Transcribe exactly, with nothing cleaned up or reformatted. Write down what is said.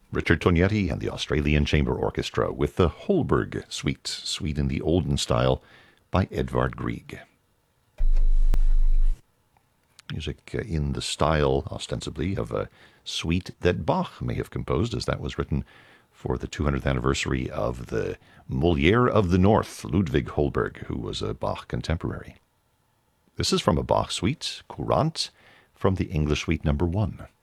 Richard Tognetti and the Australian Chamber Orchestra with the Holberg Suite, Suite in the Olden Style by Edvard Grieg. Music uh, in the style, ostensibly, of a suite that Bach may have composed, as that was written for the two hundredth anniversary of the Moliere of the North, Ludwig Holberg, who was a Bach contemporary. This is from a Bach suite, Courante, from the English Suite number one.